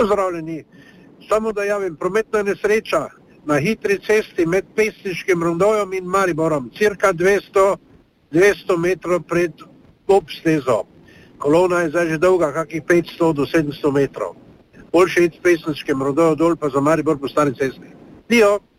Pozdravljeni. Samo da javim, prometna nesreča na hitri cesti med Pesniškim rondojem in Mariborom, cirka 200 metrov pred obstezo. Kolona je zdaj že dolga, kakih 500 do 700 metrov. Boljše iti s Pesniškim rondojem dol, pa za Maribor po stari cesti. Dio!